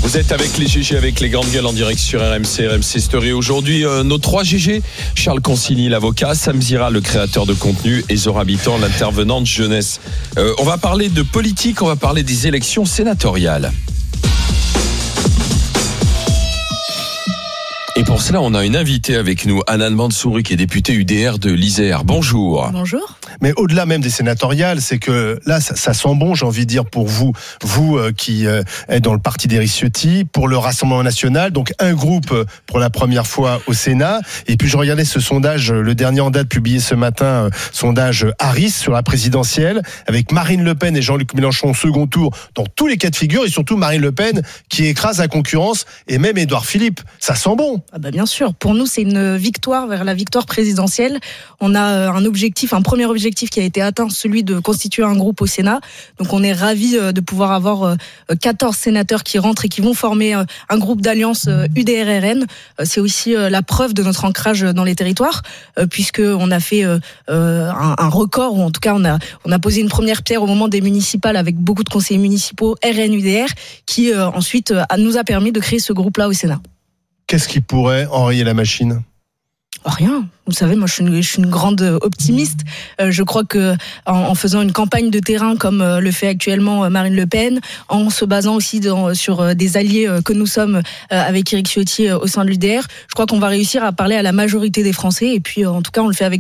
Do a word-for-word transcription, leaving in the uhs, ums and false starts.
Vous êtes avec les G G, avec les grandes gueules en direct sur R M C, R M C Story. Aujourd'hui, euh, nos trois G G, Charles Consigny, l'avocat, Sam Zira, le créateur de contenu, et Zora Bitan, l'intervenante jeunesse. Euh, on va parler de politique, on va parler des élections sénatoriales. Et pour cela, on a une invitée avec nous, Hanan Mansouri, qui est députée U D R de l'Isère. Bonjour. Bonjour. Mais au-delà même des sénatoriales, c'est que là, ça, ça sent bon, j'ai envie de dire, pour vous, vous euh, qui euh, êtes dans le parti d'Éric Ciotti, pour le Rassemblement National, donc un groupe euh, pour la première fois au Sénat. Et puis je regardais ce sondage, le dernier en date publié ce matin, euh, sondage Harris sur la présidentielle, avec Marine Le Pen et Jean-Luc Mélenchon au second tour, dans tous les cas de figure, et surtout Marine Le Pen qui écrase la concurrence, et même Édouard Philippe. Ça sent bon. Ah bah bien sûr, pour nous c'est une victoire vers la victoire présidentielle. On a un objectif, un premier objectif qui a été atteint, celui de constituer un groupe au Sénat. Donc on est ravis de pouvoir avoir quatorze sénateurs qui rentrent et qui vont former un groupe d'alliance U D R R N. C'est aussi la preuve de notre ancrage dans les territoires, puisqu'on a fait un record, ou en tout cas on a, on a posé une première pierre au moment des municipales avec beaucoup de conseillers municipaux R N U D R, qui ensuite nous a permis de créer ce groupe-là au Sénat. Qu'est-ce qui pourrait enrayer la machine ? Oh, rien. Vous savez, moi, je suis une, je suis une grande optimiste. Euh, je crois que en, en faisant une campagne de terrain comme euh, le fait actuellement Marine Le Pen, en se basant aussi dans, sur euh, des alliés euh, que nous sommes euh, avec Éric Ciotti euh, au sein de l'U D R, je crois qu'on va réussir à parler à la majorité des Français. Et puis, euh, en tout cas, on le fait avec